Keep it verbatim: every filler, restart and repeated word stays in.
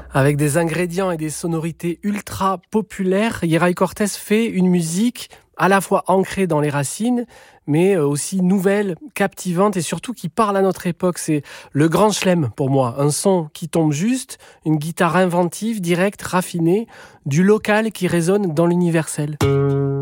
Avec des ingrédients et des sonorités ultra populaires, Yeray Cortés fait une musique à la fois ancrée dans les racines, mais aussi nouvelle, captivante et surtout qui parle à notre époque. C'est le grand chelem pour moi. Un son qui tombe juste, une guitare inventive, directe, raffinée, du local qui résonne dans l'universel.